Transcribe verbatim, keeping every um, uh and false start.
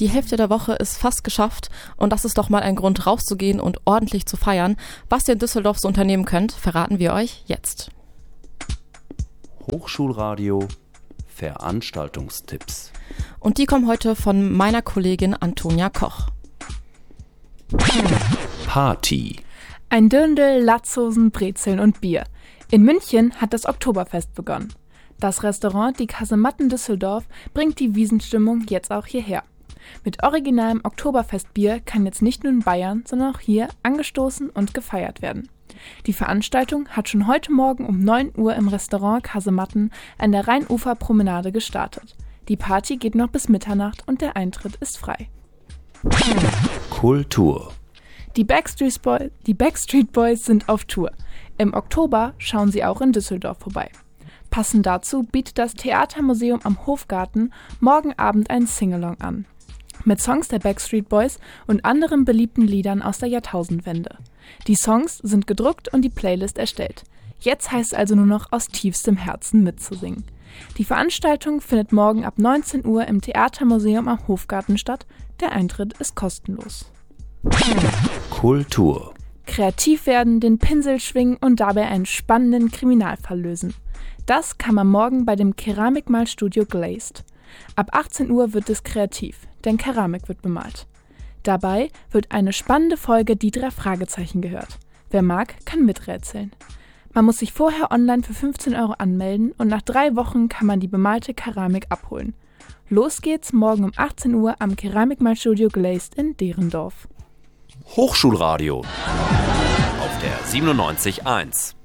Die Hälfte der Woche ist fast geschafft und das ist doch mal ein Grund rauszugehen und ordentlich zu feiern. Was ihr in Düsseldorf so unternehmen könnt, verraten wir euch jetzt. Hochschulradio Veranstaltungstipps. Und die kommen heute von meiner Kollegin Antonia Koch. Party. Ein Dirndl, Latzhosen, Brezeln und Bier. In München hat das Oktoberfest begonnen. Das Restaurant Die Kasematten Düsseldorf bringt die Wiesenstimmung jetzt auch hierher. Mit originalem Oktoberfestbier kann jetzt nicht nur in Bayern, sondern auch hier angestoßen und gefeiert werden. Die Veranstaltung hat schon heute Morgen um neun Uhr im Restaurant Kasematten an der Rheinuferpromenade gestartet. Die Party geht noch bis Mitternacht und der Eintritt ist frei. Kultur. Die Backstreet Boys, die Backstreet Boys sind auf Tour. Im Oktober schauen sie auch in Düsseldorf vorbei. Passend dazu bietet das Theatermuseum am Hofgarten morgen Abend ein Singalong an. Mit Songs der Backstreet Boys und anderen beliebten Liedern aus der Jahrtausendwende. Die Songs sind gedruckt und die Playlist erstellt. Jetzt heißt es also nur noch aus tiefstem Herzen mitzusingen. Die Veranstaltung findet morgen ab neunzehn Uhr im Theatermuseum am Hofgarten statt. Der Eintritt ist kostenlos. Kultur. Kreativ werden, den Pinsel schwingen und dabei einen spannenden Kriminalfall lösen. Das kann man morgen bei dem Keramikmalstudio Glazed. Ab achtzehn Uhr wird es kreativ, denn Keramik wird bemalt. Dabei wird eine spannende Folge Die drei Fragezeichen gehört. Wer mag, kann miträtseln. Man muss sich vorher online für fünfzehn Euro anmelden und nach drei Wochen kann man die bemalte Keramik abholen. Los geht's morgen um achtzehn Uhr am Keramikmalstudio Glazed in Derendorf. Hochschulradio auf der siebenundneunzig Komma eins.